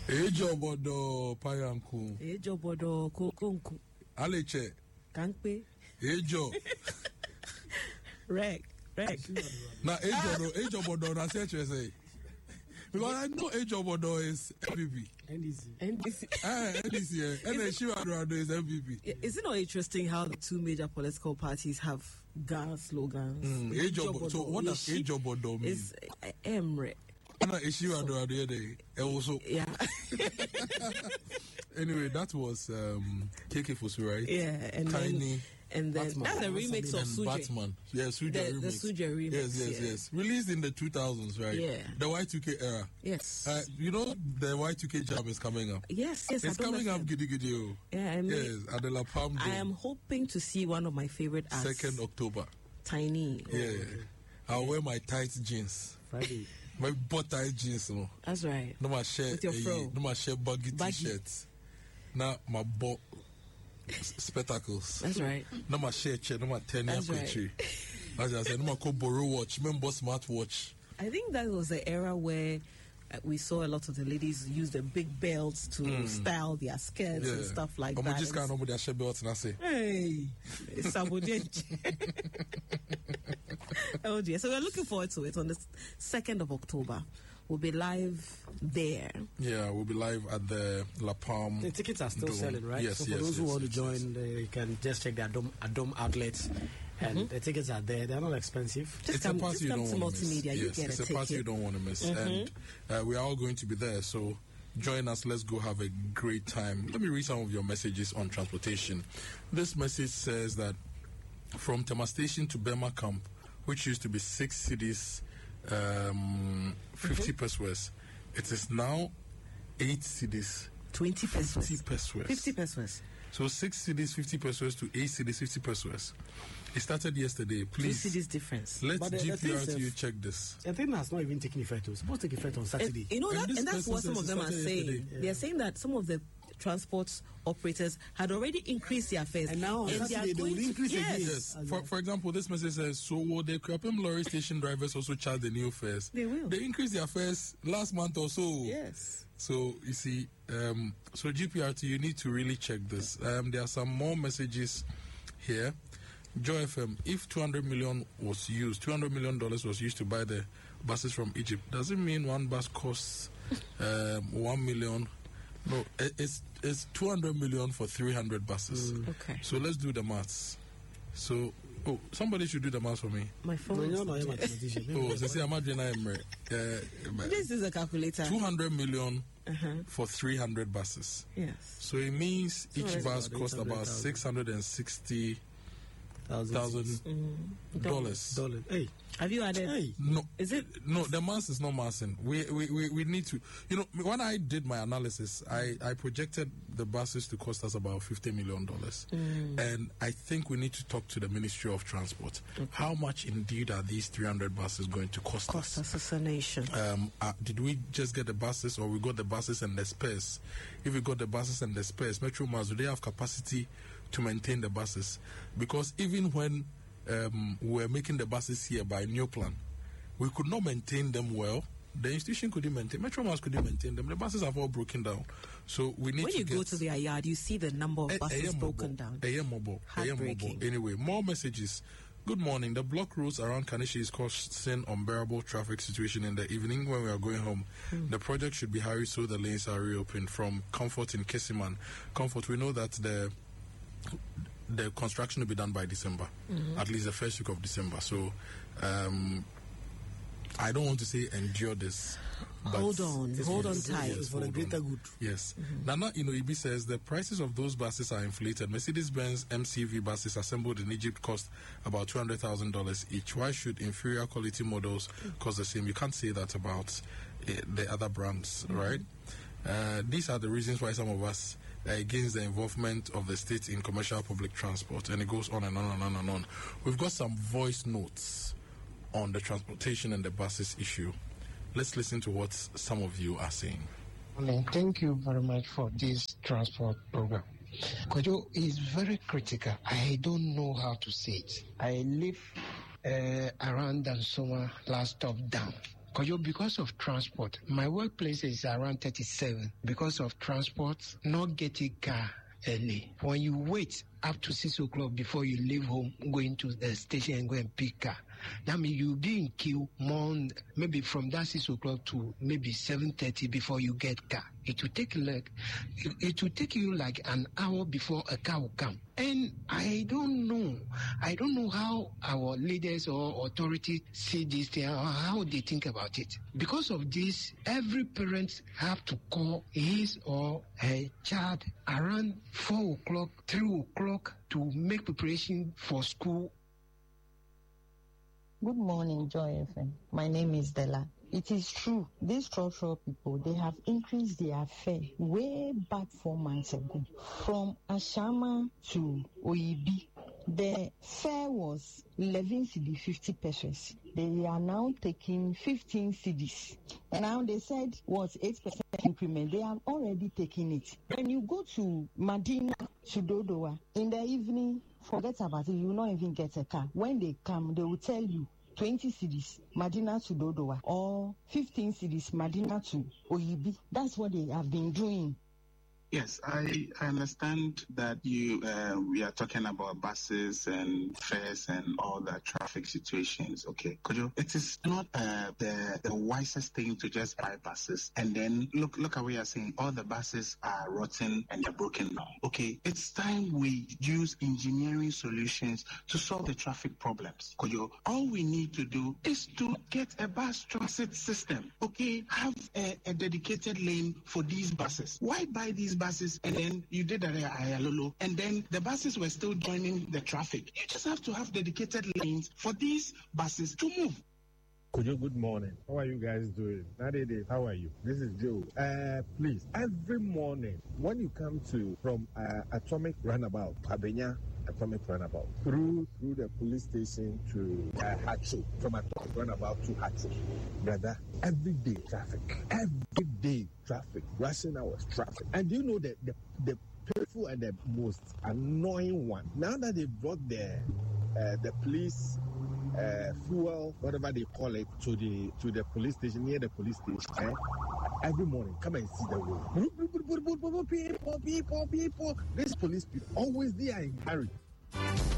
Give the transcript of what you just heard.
Ejo bodo payanku. Ejo bodo konku. Aleche. Kankpe. Ejo. Reg. Now Ejo bodo na say. Because I know Ejo bodo is MVP. NDC. NDC. And then Shiwado is MVP. Is it not interesting how the two major political parties have slogans? Ejo bodo. So what does Ejo bodo mean? It's Emre. Yeah. Anyway, that was KK Fosu, right? Yeah, and Tiny. And then Batman. that's a remix of Suje. Batman. Yeah, Suje remix. The Suje remix. Yes. Released in the 2000s, right? Yeah. The Y2K era. Yes. You know the Y2K jam is coming up. Yes. It's coming up, giddy. Yeah, yes, at the La Palm. I am hoping to see one of my favorite acts. 2nd October. Tiny. Yeah. I'll wear my tight jeans. Friday. My butt tight jeans. No. That's right. No, my shirt. With your fro. No, my shirt baggy t-shirts. Now, my butt. Spectacles. That's right. No my share chair, no my 10 year country. As I said, no my Boro watch, remember smart watch. I think that was the era where we saw a lot of the ladies use the big belts to style their skirts and stuff like that. Just can't know their share belts and I say, hey, it's oh dear. So we're looking forward to it on the 2nd of October. We'll be live there. Yeah, we'll be live at the La Palm. The tickets are still selling, right? Yes, so for those who want to join, you can just check the Adom outlets. And the tickets are there. They're not expensive. It's a party you don't want to miss. Yes, it's a party you don't want to miss. And we are all going to be there. So join us. Let's go have a great time. Let me read some of your messages on transportation. This message says that from Tema Station to Bema Camp, which used to be 6 cities, 50 pesos. It is now 8 cities. 20 pesos. 50 pesos. 50 pesos. So 6 cities, 50 pesos to 8 cities, 50 pesos. It started yesterday. Please. 2 cities difference. Let's GPRTU check this. I think that's not even taking effect. It's supposed to take effect on Saturday. You know that, and that's what some of them are saying. Yeah. They are saying that some of the transport operators had already increased their fares. And now Saturday they will increase again. Yes. For example, this message says, so will the Krapim lorry station drivers also charge the new fares? They will. They increased their fares last month or so. Yes. So, you see, so GPRT, you need to really check this. There are some more messages here. Joy FM, if $200 million was used to buy the buses from Egypt, does it mean one bus costs $1 million? No, it's $200 million for 300 buses. Okay. So let's do the maths. So, somebody should do the maths for me. My phone. This is a calculator. $200 million for 300 buses. Yes. So it means each bus costs about $660,000. Hey, have you added? Hey. No, is it? No, the mass is not massing. We need to. You know, when I did my analysis, I projected the buses to cost us about $50 million, and I think we need to talk to the Ministry of Transport. Okay. How much indeed are these 300 buses going to cost us? Cost us as a nation. Did we just get the buses, or we got the buses and the spares? If we got the buses and the spares, Metro Mars, do they have capacity to maintain the buses? Because even when we were making the buses here by new plan, we could not maintain them well. The institution couldn't maintain, Metro Mars couldn't maintain them. The buses have all broken down. So we need when to you go to their yard, you see the number of buses broken down. Heartbreaking. Anyway, more messages. Good morning. The block roads around Kanishi is causing unbearable traffic situation in the evening when we are going home. The project should be hurried so the lanes are reopened. From Comfort in Kesiman. Comfort, we know that the construction will be done by December, at least the first week of December. So I don't want to say endure this. Hold on tight. Yes, for the greater good. Yes. Nana Inoibi says the prices of those buses are inflated. Mercedes-Benz MCV buses assembled in Egypt cost about $200,000 each. Why should inferior quality models cost the same? You can't say that about the other brands, right? These are the reasons why some of us are against the involvement of the state in commercial public transport, and it goes on and on and on and on. We've got some voice notes on the transportation and the buses issue. Let's listen to what some of you are saying. Thank you very much for this transport program. Kojo is very critical. I don't know how to say it. I live around Dansoma, last stop down. Because of transport, my workplace is around 37. Because of transport, not getting car early. When you wait up to 6 o'clock before you leave home, going to the station and go and pick car, that means you'll be in queue more, maybe from that 6 o'clock to maybe 7:30 before you get car. It will take you like an hour before a car will come. And I don't know how our leaders or authorities see this thing or how they think about it. Because of this, every parent have to call his or her child around 4 o'clock, 3 o'clock to make preparation for school. Good morning, Joy FM. My name is Della. It is true, these structural people, they have increased their fare way back 4 months ago. From Ashama to Oyibi, the fare was 11 cedi, 50 pesos. They are now taking 15 cedis. And now they said was 8% increment. They have already taken it. When you go to Madina, to Dodowa, in the evening, forget about it, you will not even get a car. When they come, they will tell you 20 cedis, Madina to Dodowa, or 15 cedis, Madina to Oyibi. That's what they have been doing. Yes, I understand that we are talking about buses and fares and all the traffic situations. Okay, it is not the wisest thing to just buy buses and then look at what we are saying. All the buses are rotten and they're broken down. Okay, it's time we use engineering solutions to solve the traffic problems. All we need to do is to get a bus transit system. Okay, have a dedicated lane for these buses. Why buy these buses and then you did a Ayalolo and then the buses were still joining the traffic? You just have to have dedicated lanes for these buses to move. Kojo, good morning. How are you guys doing? Nadede, how are you? This is Joe. Please, every morning when you come from Atomic Runabout, Pabenya Atomic Runabout, through the police station to Hacho, from Atomic Runabout to Hacho, brother, everyday traffic, rushing hours traffic. And you know that the painful and the most annoying one, now that they've brought the police fuel, whatever they call it, to the police station, near the police station, every morning, come and see the road. People, these police people, always they are in hurry.